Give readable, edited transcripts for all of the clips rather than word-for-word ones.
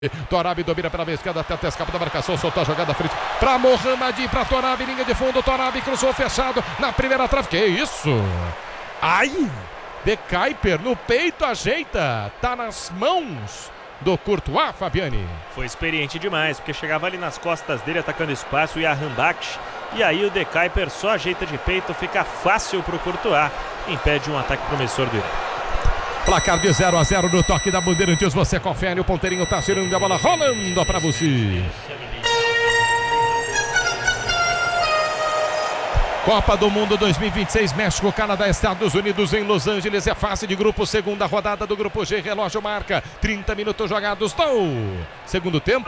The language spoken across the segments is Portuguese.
Torabi domina pela esquerda, até escapa da marcação, soltou a jogada à frente para Mohamed, para Torabi, linha de fundo, Torabi cruzou fechado na primeira trave, que isso? Ai! De Kuyper no peito, ajeita, tá nas mãos do Courtois, Fabiane. Foi experiente demais, porque chegava ali nas costas dele, atacando espaço, e a Rambach, e aí o De Kuyper só ajeita de peito, fica fácil pro Courtois, impede um ataque promissor do Irã. Placar de 0-0 no toque da Bandeirantes, você confere, o ponteirinho tá girando, a bola rolando pra você. Copa do Mundo 2026, México, Canadá, Estados Unidos em Los Angeles, é fase de grupo, segunda rodada do grupo G, relógio marca, 30 minutos jogados, segundo tempo.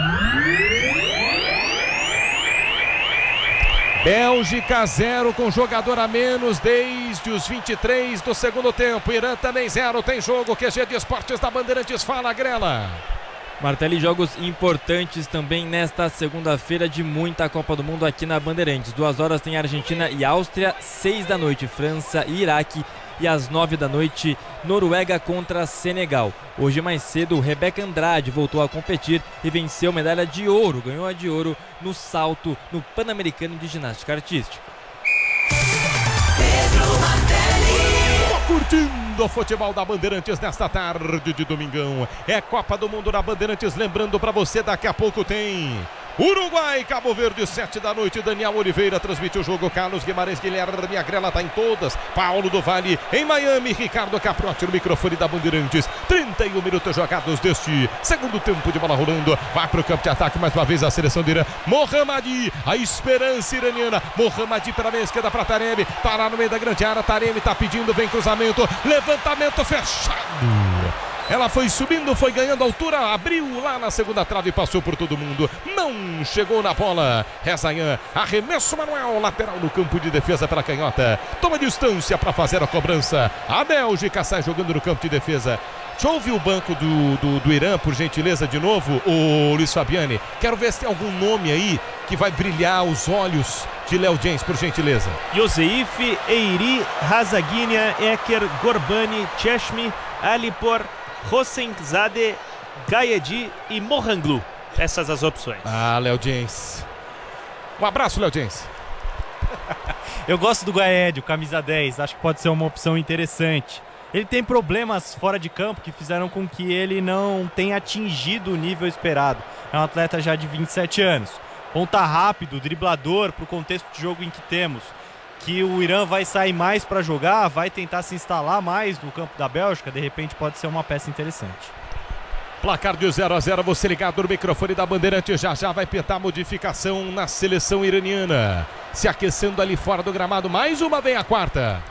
Bélgica 0 com jogador a menos desde os 23 do segundo tempo. Irã também 0, tem jogo. QG de Esportes da Bandeirantes, fala, Grela. Martelli, jogos importantes também nesta segunda-feira de muita Copa do Mundo aqui na Bandeirantes. 2 horas tem Argentina e Áustria, 6 da noite França e Iraque e às 9 da noite Noruega contra Senegal. Hoje mais cedo Rebeca Andrade voltou a competir e venceu medalha de ouro, ganhou a de ouro no salto no Pan-Americano de Ginástica Artística. Curtindo o futebol da Bandeirantes nesta tarde de domingão. É Copa do Mundo na Bandeirantes, lembrando para você, daqui a pouco tem Uruguai, Cabo Verde, 7 da noite, Daniel Oliveira transmite o jogo, Carlos Guimarães, Guilherme Agrela tá em todas, Paulo do Vale em Miami, Ricardo Caprotti no microfone da Bandeirantes, 31 minutos jogados deste segundo tempo de bola rolando, vai pro campo de ataque mais uma vez a seleção do Irã, Mohamed, a esperança iraniana, Mohamed pela meia esquerda para Taremi, tá lá no meio da grande área, Taremi tá pedindo, vem cruzamento, levantamento fechado. Ela foi subindo, foi ganhando altura, abriu lá na segunda trave e passou por todo mundo. Não chegou na bola. Rezaian, arremesso manual, lateral no campo de defesa pela canhota. Toma distância para fazer a cobrança. A Bélgica sai jogando no campo de defesa. Deixa eu ouvir o banco do Irã, por gentileza, de novo, o Luiz Fabiani. Quero ver se tem algum nome aí que vai brilhar os olhos de Léo Jens, por gentileza. Yoseif, Eiri, Razaguinha, Eker, Gorbani, Cheshmi, Alipor, Hossenzade, Gaedi e Mohanglu. Essas as opções. Ah, Léo Jens. Um abraço, Léo Jens. Eu gosto do Gaedi, o camisa 10. Acho que pode ser uma opção interessante. Ele tem problemas fora de campo que fizeram com que ele não tenha atingido o nível esperado. É um atleta já de 27 anos. Ponta rápido, driblador, para o contexto de jogo em que temos. Que o Irã vai sair mais para jogar, vai tentar se instalar mais no campo da Bélgica, de repente pode ser uma peça interessante. Placar de 0-0, você ligado no microfone da Bandeirante, já vai pintar a modificação na seleção iraniana. Se aquecendo ali fora do gramado, mais uma vem a quarta.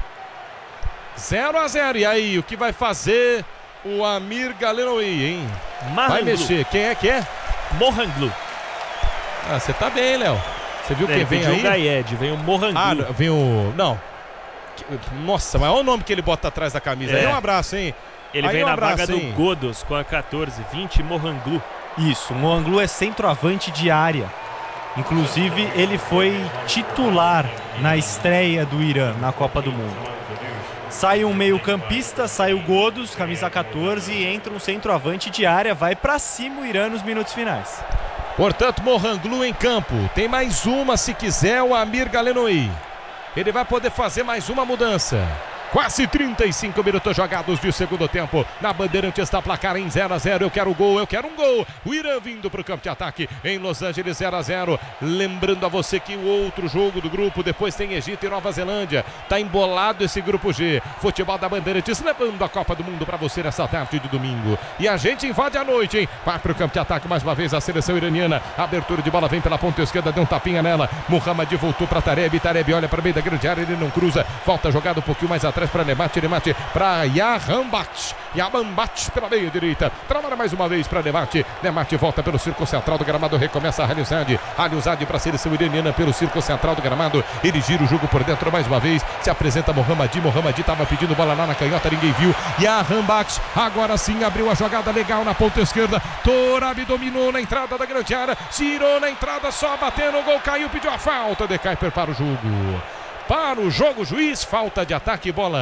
0-0, e aí, o que vai fazer o Amir Galenoui, hein? Vai mexer, quem é que é? Mohanglu. Ah, você tá bem, Léo. Você viu quem vem aí? O Gaed, vem o Mohanglu. Ah, vem o... Não. Nossa, mas olha o nome que ele bota atrás da camisa. Aí um abraço, hein? Ele aí vem na abraço, vaga do Godos com a 14-20, Mohanglu. Isso, Mohanglu é centroavante de área. Inclusive, ele foi titular na estreia do Irã na Copa do Mundo. Sai um meio-campista, sai o Godos, camisa 14, e entra um centroavante de área. Vai pra cima o Irã nos minutos finais. Portanto, Mohanglu em campo. Tem mais uma, se quiser, o Amir Galenoui. Ele vai poder fazer mais uma mudança. Quase 35 minutos jogados de segundo tempo. Na Bandeirantes está placar em 0-0. Eu quero gol, eu quero um gol. O Irã vindo para o campo de ataque em Los Angeles, 0-0. Lembrando a você que o outro jogo do grupo, depois tem Egito e Nova Zelândia. Tá embolado esse grupo G. Futebol da Bandeirantes levando a Copa do Mundo para você nessa tarde de domingo. E a gente invade a noite, hein? Vai para o campo de ataque mais uma vez a seleção iraniana. Abertura de bola vem pela ponta esquerda, deu um tapinha nela. Mohamed voltou para Taremi. Taremi olha para o meio da grande área, ele não cruza. Volta jogada um pouquinho mais atrás para Nemati para Yahambat. Yahambat pela meia direita. Trabalha mais uma vez para Nemati. Nemati volta pelo círculo central do gramado. Recomeça a Halilzade. Halilzade para a seleção iraniana pelo círculo central do gramado. Ele gira o jogo por dentro mais uma vez. Se apresenta Mohamed. Mohamed estava pedindo bola lá na canhota. Ninguém viu. Yahambat agora sim abriu a jogada legal na ponta esquerda. Torabi dominou na entrada da grande área. Girou na entrada, só batendo. O gol caiu. Pediu a falta de Kuyper para o jogo. Para o jogo, juiz, falta de ataque, bola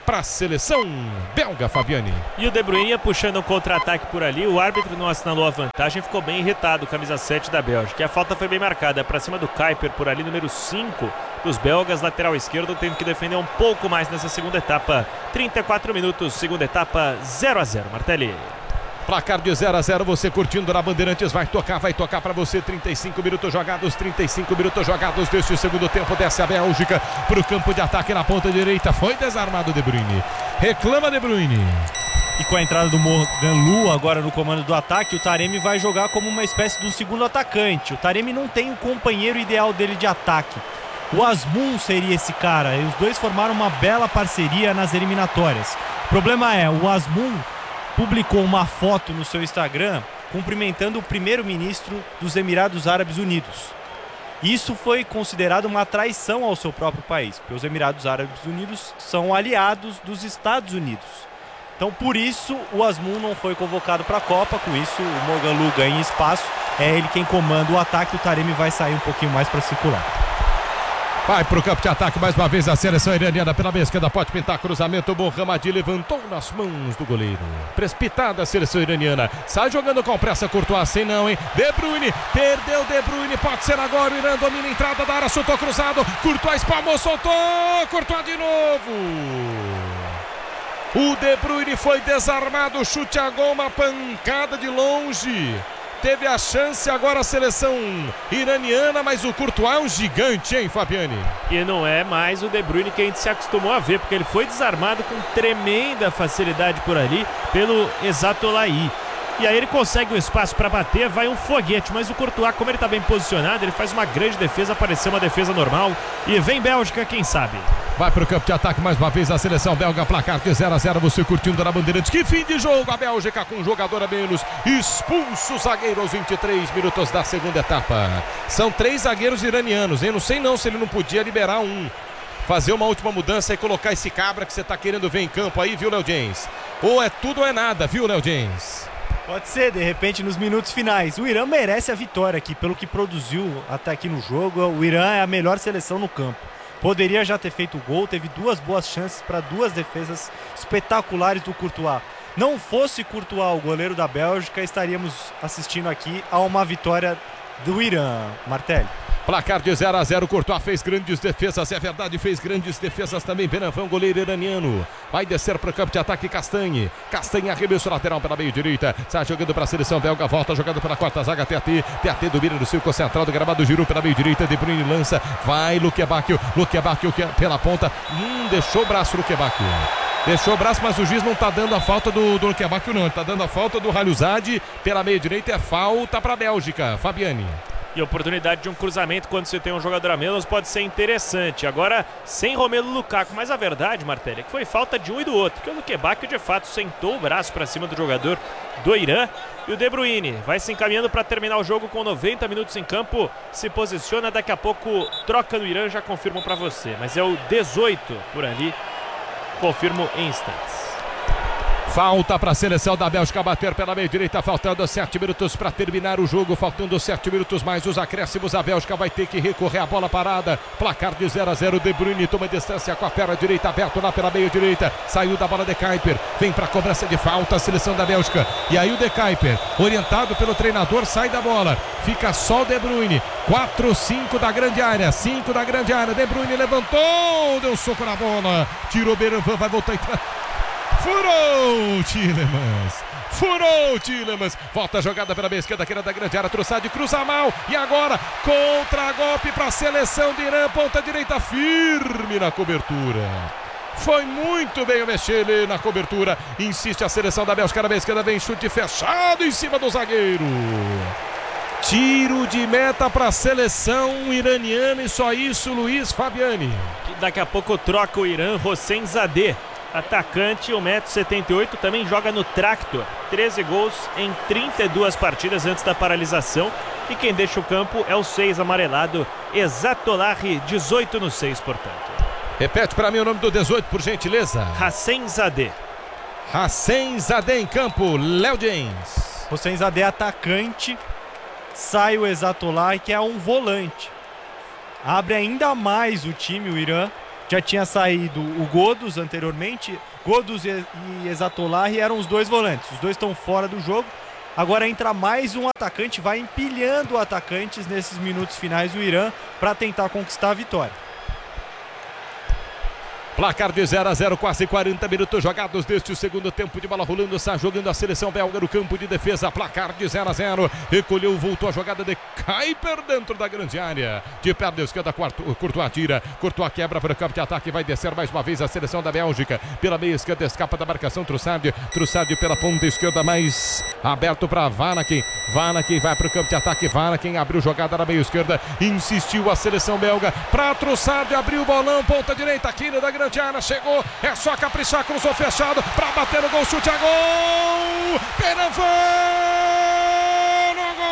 para a seleção belga, Fabiane. E o De Bruyne ia puxando um contra-ataque por ali, o árbitro não assinalou a vantagem, ficou bem irritado, camisa 7 da Bélgica. E a falta foi bem marcada, para cima do Kuiper por ali, número 5 dos belgas, lateral esquerdo, tendo que defender um pouco mais nessa segunda etapa. 34 minutos, segunda etapa, 0-0, Martelli. Placar de 0-0, você curtindo na Bandeirantes, vai tocar para você. 35 minutos jogados deste segundo tempo. Desce a Bélgica para o campo de ataque na ponta direita. Foi desarmado De Bruyne. Reclama De Bruyne. E com a entrada do Morgan Lu agora no comando do ataque, o Taremi vai jogar como uma espécie de um segundo atacante. O Taremi não tem o companheiro ideal dele de ataque. O Azmoun seria esse cara, e os dois formaram uma bela parceria nas eliminatórias. O problema é, o Azmoun publicou uma foto no seu Instagram cumprimentando o primeiro-ministro dos Emirados Árabes Unidos. Isso foi considerado uma traição ao seu próprio país, porque os Emirados Árabes Unidos são aliados dos Estados Unidos. Então, por isso, o Azmoun não foi convocado para a Copa. Com isso, o Morgan Lu ganha espaço. É ele quem comanda o ataque. O Taremi vai sair um pouquinho mais para circular. Vai pro campo de ataque mais uma vez a seleção iraniana pela meia esquerda, pode pintar cruzamento, Mohammadi levantou nas mãos do goleiro. Precipitada a seleção iraniana, sai jogando com pressa, Courtois sem não, hein? De Bruyne, perdeu De Bruyne, pode ser agora, o Irã domina a entrada da área, soltou cruzado, Courtois espalmou, soltou, Courtois de novo. O De Bruyne foi desarmado, chute a gol, uma pancada de longe. Teve a chance agora a seleção iraniana, mas o Courtois é um gigante, hein, Fabiane? E não é mais o De Bruyne que a gente se acostumou a ver, porque ele foi desarmado com tremenda facilidade por ali pelo Ezatolahi. E aí ele consegue o espaço para bater, vai um foguete, mas o Courtois, como ele está bem posicionado, ele faz uma grande defesa, pareceu uma defesa normal. E vem Bélgica, quem sabe? Vai para o campo de ataque mais uma vez a seleção belga, placar de 0-0, você curtindo na Bandeirantes. Que fim de jogo, a Bélgica com um jogador a menos, expulso o zagueiro aos 23 minutos da segunda etapa. São 3 zagueiros iranianos, hein? Não sei não se ele não podia liberar um, fazer uma última mudança e colocar esse cabra que você está querendo ver em campo aí, viu, Léo James? Ou é tudo ou é nada, viu, Léo James? Pode ser, de repente, nos minutos finais. O Irã merece a vitória aqui, pelo que produziu até aqui no jogo. O Irã é a melhor seleção no campo. Poderia já ter feito o gol, teve 2 boas chances para 2 defesas espetaculares do Courtois. Não fosse Courtois o goleiro da Bélgica, estaríamos assistindo aqui a uma vitória do Irã, Martelli. Placar de 0-0, Courtois fez grandes defesas, é verdade, fez grandes defesas também. Benafão, goleiro iraniano, vai descer para o campo de ataque Castanhe. Castanhe arremesso lateral pela meio direita, sai jogando para a seleção belga, volta jogando pela quarta zaga, TAT domina no círculo central do gramado, girou pela meio direita, De Bruyne lança, vai Luque Bacchio pela ponta, deixou o braço Luque Bacchio. Deixou o braço, mas o juiz não está dando a falta do Luque Bacchio, não, ele está dando a falta do Halilzade pela meio direita, é falta para a Bélgica, Fabiane. E a oportunidade de um cruzamento quando você tem um jogador a menos pode ser interessante. Agora, sem Romelu Lukaku. Mas a verdade, Martelli, é que foi falta de um e do outro. Porque o Luque Bacchio, de fato, sentou o braço para cima do jogador do Irã. E o De Bruyne vai se encaminhando para terminar o jogo com 90 minutos em campo. Se posiciona, daqui a pouco troca no Irã, já confirmo para você. Mas é o 18 por ali. Confirmo em instantes. Falta para a seleção da Bélgica bater pela meia direita, faltando 7 minutos para terminar o jogo, faltando 7 minutos mais os acréscimos, a Bélgica vai ter que recorrer à bola parada, placar de 0-0, De Bruyne toma distância com a perna direita aberta lá pela meia direita, saiu da bola De Kuiper, vem para a cobrança de falta a seleção da Bélgica, e aí o De Kuiper, orientado pelo treinador, sai da bola, fica só o De Bruyne, 4-5 da grande área, 5 da grande área, De Bruyne levantou, deu um soco na bola, tirou Berenvan, vai voltar e furou Tielemans, volta a jogada pela meia esquerda, aqui da grande área, Trossard cruza mal, e agora, contra-golpe para a seleção de Irã, ponta direita firme na cobertura. Foi muito bem o Mechele na cobertura, insiste a seleção da Bélgica, na meia esquerda vem chute fechado em cima do zagueiro. Tiro de meta para a seleção iraniana e só isso, Luiz Fabiani. Daqui a pouco troca o Irã, Hossein Zadeh. Atacante, 1,78 m, também joga no Tractor. 13 gols em 32 partidas antes da paralisação. E quem deixa o campo é o 6 amarelado, Ezatolahi, 18 no 6, portanto. Repete para mim o nome do 18, por gentileza. Hossein Zadeh. Hossein Zadeh em campo, Léo James. Hossein Zadeh atacante, sai o Ezatolahi, que é um volante. Abre ainda mais o time, o Irã, Já tinha saído o Godus anteriormente. Godus e Ezatolahi eram os dois volantes. Os dois estão fora do jogo. Agora entra mais um atacante, vai empilhando atacantes nesses minutos finais do Irã para tentar conquistar a vitória. Placar de 0-0, quase 40 minutos jogados deste segundo tempo de bola rolando. Está jogando a seleção belga no campo de defesa. Placar de 0-0. Recolheu, voltou a jogada de Kuiper dentro da grande área. De perna esquerda, Courtois tira. Courtois quebra para o campo de ataque. Vai descer mais uma vez a seleção da Bélgica. Pela meia esquerda, escapa da marcação. Trussard pela ponta esquerda, mais aberto para Vanaken. Vanaken vai para o campo de ataque. Vanaken abriu jogada na meia esquerda. Insistiu a seleção belga para Trussard. Abriu o bolão, ponta direita aqui da grande área, chegou, é só caprichar, cruzou fechado, para bater no gol, chute a gol, Benavan no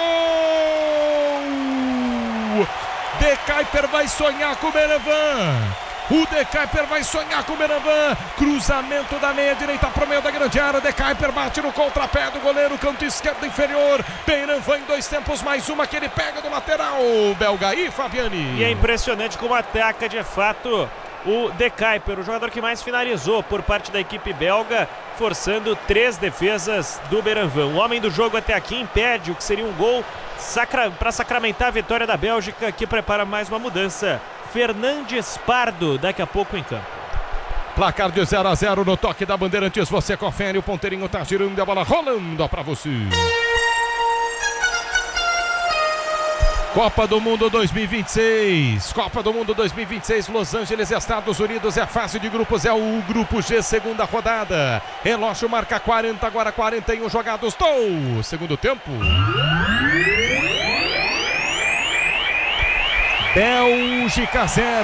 gol, De Kuiper vai sonhar com o Benavan, o De Kuiper vai sonhar com o Benavan, cruzamento da meia direita para o meio da grande área, De Kuiper bate no contrapé do goleiro, canto esquerdo inferior, Benavan em 2 tempos, mais uma que ele pega do lateral, belga e Fabiani. E é impressionante como ataca de fato o De Kuiper, o jogador que mais finalizou por parte da equipe belga, forçando 3 defesas do Benavan. O homem do jogo até aqui impede o que seria um gol para sacramentar a vitória da Bélgica, que prepara mais uma mudança. Fernandes Pardo daqui a pouco em campo. Placar de 0-0 no toque da Bandeirantes, você confere, o ponteirinho tá girando, a bola rolando para você. Copa do Mundo 2026, Copa do Mundo 2026, Los Angeles, Estados Unidos, é a fase de grupos, é o grupo G, segunda rodada. Relógio marca 40, agora 41 jogados, segundo tempo. Bélgica 0,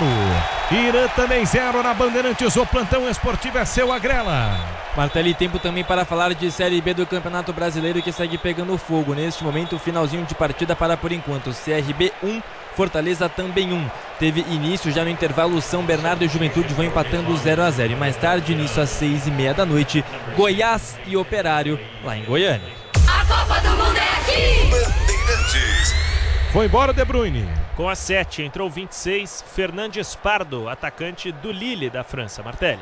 Irã também 0 na Bandeirantes, o plantão esportivo é seu, Agrela. Martelli, tempo também para falar de Série B do Campeonato Brasileiro, que segue pegando fogo. Neste momento, finalzinho de partida para por enquanto. CRB 1, Fortaleza também 1. Teve início já no intervalo, São Bernardo e Juventude vão empatando 0-0. E mais tarde, início às 6h30 da noite, Goiás e Operário, lá em Goiânia. A Copa do Mundo é aqui! Bandeirantes. Foi embora De Bruyne. Com a 7, entrou 26, Fernandes Pardo, atacante do Lille da França. Martelli.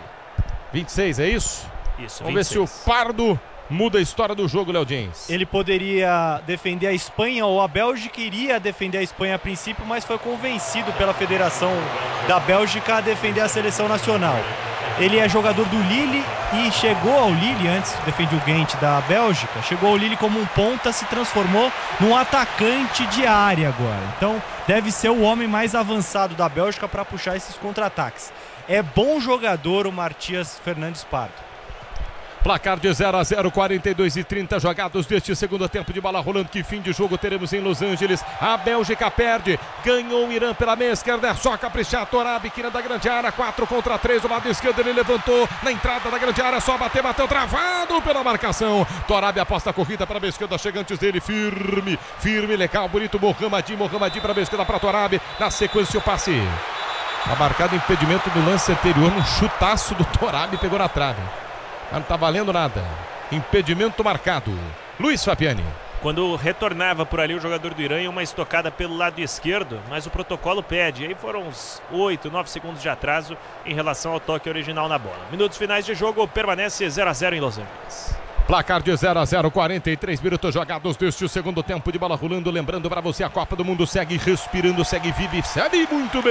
26, é isso? Isso, Vamos 26. ver se o Pardo muda a história do jogo, Léo James. Ele poderia defender a Espanha, ou a Bélgica iria defender a Espanha a princípio, mas foi convencido pela Federação da Bélgica a defender a seleção nacional. Ele é jogador do Lille e chegou ao Lille, antes defendia o Gent da Bélgica, chegou ao Lille como um ponta, se transformou num atacante de área agora. Então deve ser o homem mais avançado da Bélgica para puxar esses contra-ataques. É bom jogador o Matias Fernandes Pardo. Placar de 0-0, 42:30 jogados deste segundo tempo de bola rolando. Que fim de jogo teremos em Los Angeles? A Bélgica perde, ganhou o Irã pela meia esquerda, é só caprichar. Torab, quina da grande área, 4 contra 3, do lado esquerdo ele levantou, na entrada da grande área, só bateu travado pela marcação. Torab aposta a corrida para a meia esquerda, chega antes dele, firme, legal, bonito, Mohamed para a meia esquerda para Torab, na sequência o passe. Tá marcado impedimento do lance anterior, um chutaço do Torab, pegou na trave. Mas não tá valendo nada. Impedimento marcado. Luiz Fabiani. Quando retornava por ali o jogador do Irã, uma estocada pelo lado esquerdo, mas o protocolo pede. Aí foram uns 8, 9 segundos de atraso em relação ao toque original na bola. Minutos finais de jogo, permanece 0-0 em Los Angeles. Placar de 0-0, 43 minutos jogados deste segundo tempo de bola rolando. Lembrando para você, a Copa do Mundo segue respirando, segue vive, recebe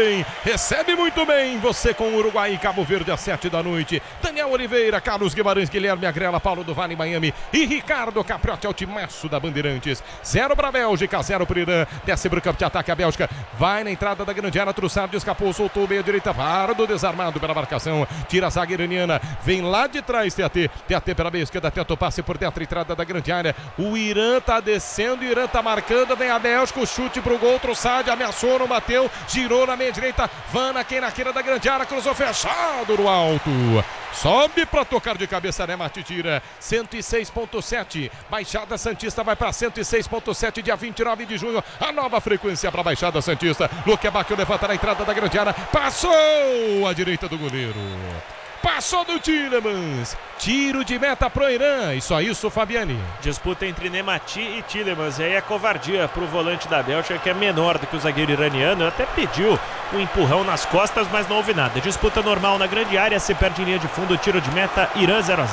muito bem. Você com Uruguai e Cabo Verde às 7 da noite. Daniel Oliveira, Carlos Guimarães, Guilherme Agrela, Paulo do Vale, Miami e Ricardo Capriotti, altimaço da Bandeirantes. 0 para a Bélgica, 0 para o Irã. Desce para o campo de ataque a Bélgica. Vai na entrada da grande área, Trussard escapou, soltou meia direita, Pardo desarmado pela marcação. Tira a zaga iraniana, vem lá de trás, TAT pela meia esquerda, tenta passe por dentro, entrada da grande área. O Irã tá descendo, o Irã tá marcando, vem a Bélgica, o chute pro gol, Trussard ameaçou, não bateu, girou na meia direita, Vanaken na queira da grande área, cruzou fechado no alto. Sobe para tocar de cabeça, né, Mati tira. 106.7, Baixada Santista vai para 106.7, dia 29 de junho, a nova frequência para Baixada Santista. Luque Bacchio levanta na entrada da grande área, passou à direita do goleiro. passou do Tielemans. Tiro de meta pro Irã. E só isso, Fabiani. Disputa entre Nemati e Tielemans. E aí é covardia pro volante da Bélgica, que é menor do que o zagueiro iraniano. Até pediu um empurrão nas costas, mas não houve nada. Disputa normal na grande área, se perde em linha de fundo, tiro de meta, Irã 0-0.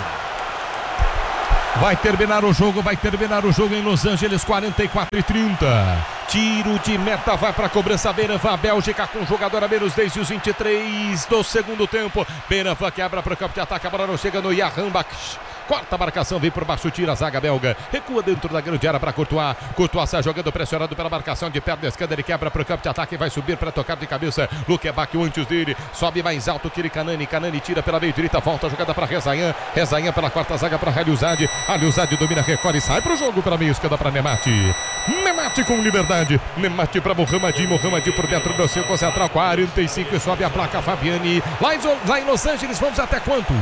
Vai terminar o jogo em Los Angeles, 44:30. Tiro de meta, vai para a cobrança Benavan, Bélgica com jogador a menos desde os 23 do segundo tempo. Benavan quebra para o campo de ataque, a bola não chega no Jahanbakhsh. Corta a marcação, vem por baixo, tira a zaga belga. Recua dentro da grande área para Courtois. Courtois sai jogando pressionado pela marcação de perna esquerda. Ele quebra para o campo de ataque e vai subir para tocar de cabeça. Luque Bacchio antes dele. Sobe mais alto que ele, Kanani. Kanani tira pela meia direita. Volta a jogada para Rezaian. Rezaian pela quarta zaga para Aliuzade. Aliuzade domina, recolhe e sai para o jogo pela meia esquerda para Nemati. Nemati com liberdade. Nemati para Mohamed. Mohamed por dentro do seu central. 45 e sobe a placa Fabiani. Lá em Los Angeles, vamos até quanto?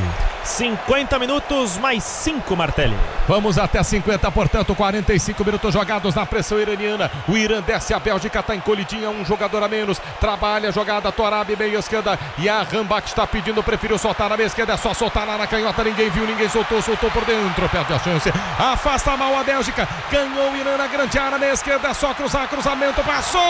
50 minutos mais 5, Martelli. Vamos até 50, portanto, 45 minutos jogados na pressão iraniana. O Irã desce, a Bélgica está encolhidinha, um jogador a menos. Trabalha a jogada, Torabi, meia esquerda. E a Rambach está pedindo, preferiu soltar na meia esquerda. É só soltar lá na canhota, ninguém viu, ninguém soltou por dentro. Perde a chance, afasta mal a Bélgica. Ganhou o Irã na grande área, meia esquerda. É só cruzar, cruzamento,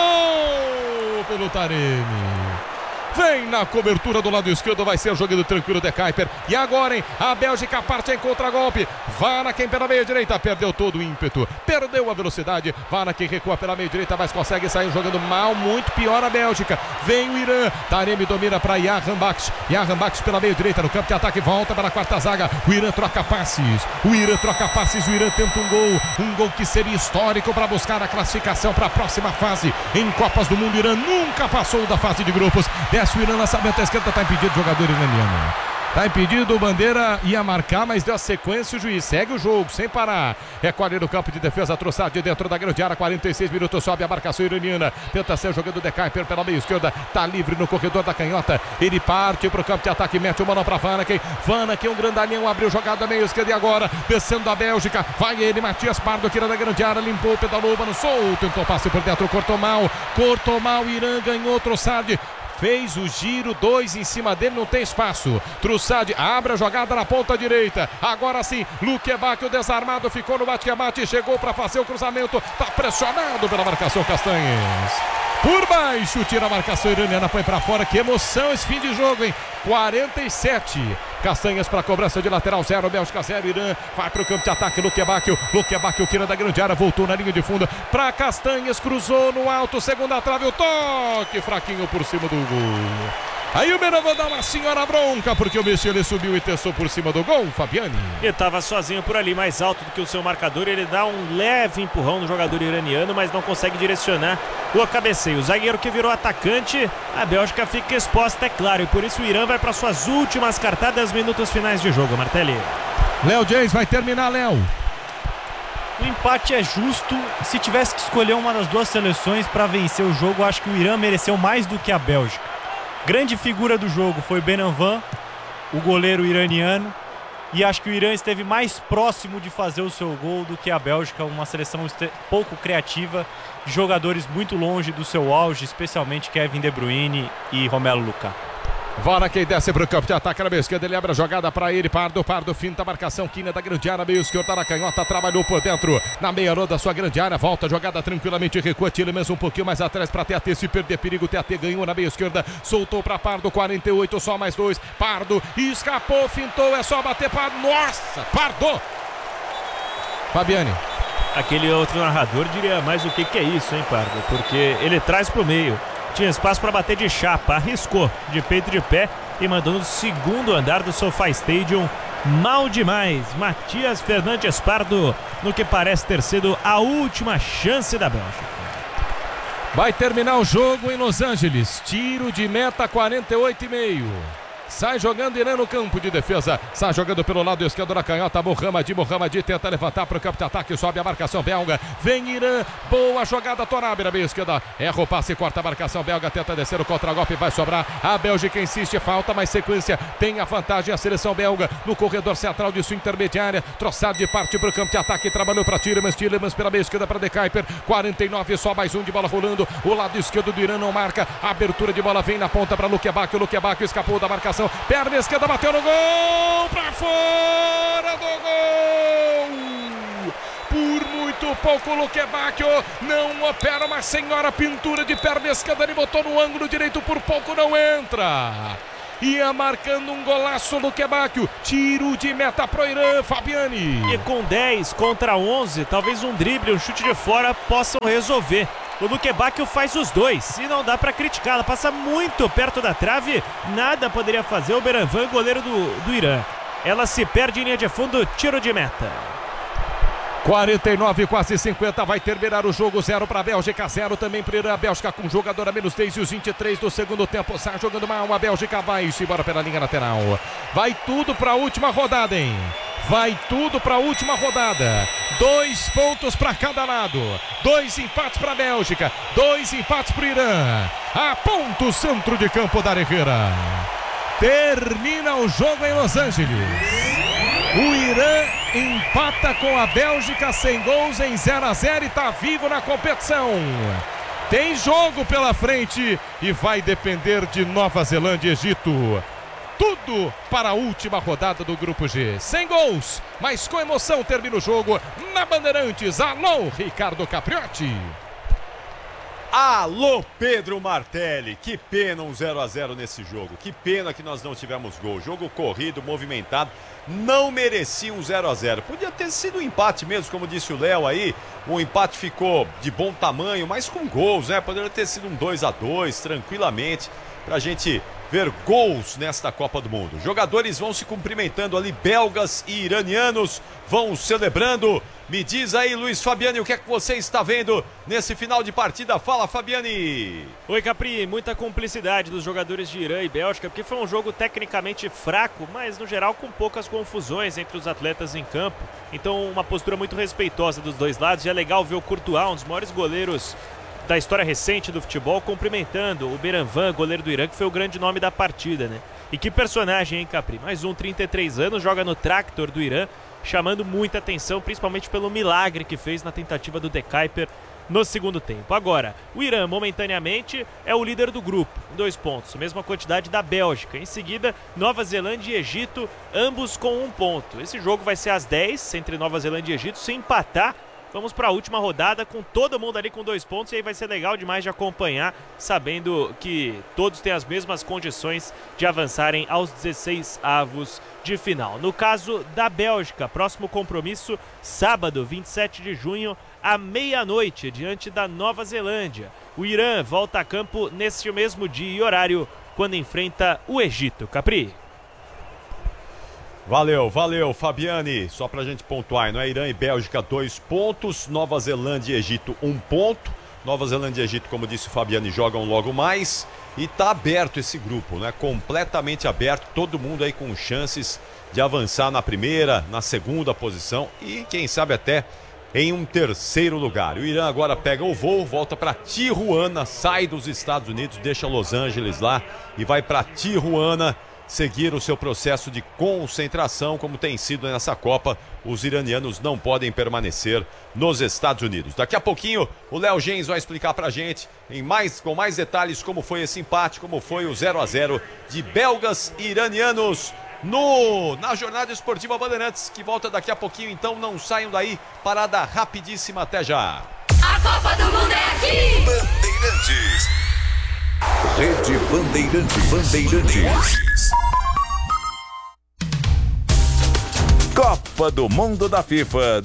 passou pelo Taremi. Vem na cobertura do lado esquerdo, vai ser jogando tranquilo de Kuiper. E agora, hein? A Bélgica parte em contra-golpe. Vanaken pela meia direita, perdeu todo o ímpeto, perdeu a velocidade. Vanaken recua pela meia direita, mas consegue sair jogando mal, muito pior a Bélgica. Vem o Irã, Taremi domina para Jahanbakhsh. Jahanbakhsh pela meia direita, no campo de ataque, volta para a quarta zaga. O Irã troca passes, o Irã tenta um gol que seria histórico para buscar a classificação para a próxima fase. Em Copas do Mundo, o Irã nunca passou da fase de grupos. Desce o Irã, lançamento à esquerda, está impedido o jogador iraniano. Está impedido, o Bandeira ia marcar, mas deu a sequência, o juiz segue o jogo, sem parar. Recolhe no campo de defesa, Trossard dentro da grande área, 46 minutos, sobe a marcação iraniana. Tenta ser jogando de Kuiper pela meia esquerda, está livre no corredor da canhota. Ele parte para o campo de ataque, mete o mano para Vanaken. Vanaken, um grandalhão, abriu jogada meia esquerda e agora, descendo a Bélgica, vai ele, Matias Pardo, tira da grande área, limpou, pedalou, mano, solto, tentou passe por dentro, cortou mal, Irã ganhou, Trossard. Fez o giro, 2 em cima dele, não tem espaço. Trossard abre a jogada na ponta direita. Agora sim, Luque Bacchio desarmado, ficou no bate-bate, chegou para fazer o cruzamento. Está pressionado pela marcação Castanhas. Por baixo, tira a marcação iraniana, põe para fora. Que emoção esse fim de jogo, hein? 47. Castanhas para cobrança de lateral, 0, Bélgica 0, Irã. Vai para o campo de ataque, Luque Bacchio tira da grande área, voltou na linha de fundo para Castanhas, cruzou no alto, segunda trave, o toque fraquinho por cima do gol. Aí o Benavan dá uma senhora bronca, porque o Michele subiu e testou por cima do gol, Fabiani. Ele estava sozinho por ali, mais alto do que o seu marcador. Ele dá um leve empurrão no jogador iraniano, mas não consegue direcionar o cabeceio. O zagueiro que virou atacante, a Bélgica fica exposta, é claro. E por isso o Irã vai para suas últimas cartadas, minutos finais de jogo, Martelli. Léo James vai terminar, Léo. O empate é justo. Se tivesse que escolher uma das duas seleções para vencer o jogo, acho que o Irã mereceu mais do que a Bélgica. Grande figura do jogo foi Benavan, o goleiro iraniano, e acho que o Irã esteve mais próximo de fazer o seu gol do que a Bélgica, uma seleção pouco criativa, jogadores muito longe do seu auge, especialmente Kevin De Bruyne e Romelu Lukaku. Vanaken desce para o campo de ataque na meia esquerda, ele abre a jogada para ele, Pardo finta a marcação, quina da grande área, meio esquerda na canhota, trabalhou por dentro, na meia da sua grande área, volta a jogada tranquilamente, recua, Tielemans um pouquinho mais atrás para TAT, se perder perigo, TAT ganhou na meia esquerda, soltou para Pardo, 48, só mais 2, Pardo, escapou, fintou, é só bater, Pardo, nossa, Pardo! Fabiani. Aquele outro narrador diria mais o que é isso, hein, Pardo? Porque ele traz pro meio. Tinha espaço para bater de chapa, arriscou de peito e de pé e mandou no segundo andar do SoFi Stadium. Mal demais, Matias Fernandes Pardo, no que parece ter sido a última chance da Bélgica. Vai terminar o jogo em Los Angeles, tiro de meta 48,5. Sai jogando Irã no campo de defesa. Sai jogando pelo lado esquerdo da canhota. Mohamed tenta levantar para o campo de ataque. Sobe a marcação belga. Vem Irã. Boa jogada. Torabi na meia esquerda. Erra o passe. Corta a marcação belga. Tenta descer o contra-golpe. Vai sobrar. A Bélgica insiste. Falta mais sequência. Tem a vantagem a seleção belga no corredor central de sua intermediária. Trossard parte para o campo de ataque. Trabalhou para Tielemans pela meia esquerda para De Kuiper. 49. Só mais um de bola rolando. O lado esquerdo do Irã não marca. A abertura de bola vem na ponta para Luque Bacchio. Escapou da marcação. marcação. Perna esquerda, bateu no gol. Pra fora do gol. Por muito pouco, Luque Bacchio não opera uma senhora pintura de perna esquerda. Ele botou no ângulo direito, por pouco não entra. Ia marcando um golaço Luque Bacchio. Tiro de meta pro Irã, Fabiani. E com 10 contra 11, talvez um drible, um chute de fora possam resolver. O Luque Bacchio faz os dois e não dá para criticá-la. Passa muito perto da trave, nada poderia fazer o Beranvan, goleiro do Irã. Ela se perde em linha de fundo, tiro de meta. 49, quase 50, vai terminar o jogo, 0 para a Bélgica, 0 também para Irã. A Bélgica com jogador a menos 10 e os 23 do segundo tempo, sai jogando mal, a Bélgica vai-se embora pela linha lateral. Vai tudo para a última rodada, hein? Vai tudo para a última rodada. 2 pontos para cada lado, 2 empates para a Bélgica, 2 empates para o Irã. Aponta o centro de campo da Herrera. Termina o jogo em Los Angeles. O Irã empata com a Bélgica sem gols em 0-0 e está vivo na competição. Tem jogo pela frente e vai depender de Nova Zelândia e Egito. Tudo para a última rodada do Grupo G. Sem gols, mas com emoção termina o jogo na Bandeirantes. Alô, Ricardo Capriotti. Alô, Pedro Martelli, que pena um 0-0 nesse jogo, que pena que nós não tivemos gol, jogo corrido, movimentado, não merecia um 0-0, podia ter sido um empate mesmo, como disse o Léo aí, o empate ficou de bom tamanho, mas com gols, né, poderia ter sido um 2-2, tranquilamente, pra gente ver gols nesta Copa do Mundo. Jogadores vão se cumprimentando ali, belgas e iranianos vão celebrando. Me diz aí, Luiz Fabiani, o que é que você está vendo nesse final de partida? Fala, Fabiani! Oi, Capri, muita cumplicidade dos jogadores de Irã e Bélgica, porque foi um jogo tecnicamente fraco, mas no geral com poucas confusões entre os atletas em campo. Então uma postura muito respeitosa dos dois lados, e é legal ver o Courtois, um dos maiores goleiros da história recente do futebol, cumprimentando o Beranvan, goleiro do Irã, que foi o grande nome da partida, né? E que personagem, hein, Capri? Mais um, 33 anos, joga no Tractor do Irã, chamando muita atenção, principalmente pelo milagre que fez na tentativa do De Kuyper no segundo tempo. Agora, o Irã, momentaneamente, é o líder do grupo, 2 pontos, mesma quantidade da Bélgica. Em seguida, Nova Zelândia e Egito, ambos com 1 ponto. Esse jogo vai ser às 10, entre Nova Zelândia e Egito. Se empatar, vamos para a última rodada com todo mundo ali com 2 pontos, e aí vai ser legal demais de acompanhar, sabendo que todos têm as mesmas condições de avançarem aos 16 avos de final. No caso da Bélgica, próximo compromisso, sábado, 27 de junho, à meia-noite, diante da Nova Zelândia. O Irã volta a campo nesse mesmo dia e horário, quando enfrenta o Egito. Capri. Valeu, valeu, Fabiani. Só pra gente pontuar, não é? Irã e Bélgica, 2 pontos. Nova Zelândia e Egito, 1 ponto. Nova Zelândia e Egito, como disse o Fabiani, jogam logo mais. E tá aberto esse grupo, né? Completamente aberto. Todo mundo aí com chances de avançar na primeira, na segunda posição e, quem sabe, até em um terceiro lugar. O Irã agora pega o voo, volta para Tijuana, sai dos Estados Unidos, deixa Los Angeles lá e vai para Tijuana seguir o seu processo de concentração, como tem sido nessa Copa. Os iranianos não podem permanecer nos Estados Unidos. Daqui a pouquinho o Léo Gens vai explicar pra gente com mais detalhes como foi esse empate, como foi o 0-0 de belgas e iranianos na Jornada Esportiva Bandeirantes, que volta daqui a pouquinho, então não saiam daí, parada rapidíssima, até já. A Copa do Mundo é aqui! Bandeirantes. Rede Bandeirantes. Copa do Mundo da FIFA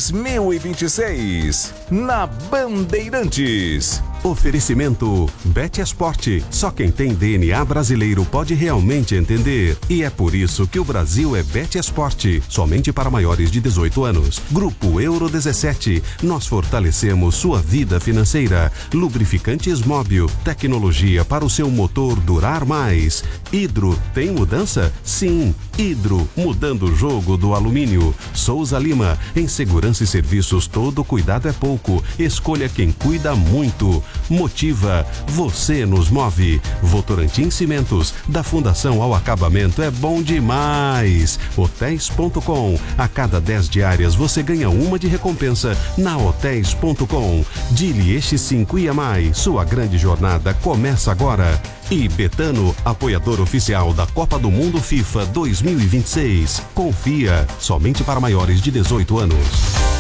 2026 na Bandeirantes. Oferecimento Bet Esporte. Só quem tem DNA brasileiro pode realmente entender. E é por isso que o Brasil é Bet Esporte. Somente para maiores de 18 anos. Grupo Euro 17. Nós fortalecemos sua vida financeira. Lubrificantes Móbil. Tecnologia para o seu motor durar mais. Hidro. Tem mudança? Sim. Hidro. Mudando o jogo do alumínio. Souza Lima. Em segurança e serviços, todo cuidado é pouco. Escolha quem cuida muito. Motiva, você nos move. Votorantim Cimentos, da Fundação ao Acabamento é bom demais. Hotéis.com, a cada 10 diárias você ganha uma de recompensa na Hotéis.com. Dili X5 e mais, sua grande jornada começa agora. E Betano, apoiador oficial da Copa do Mundo FIFA 2026. Confia, somente para maiores de 18 anos.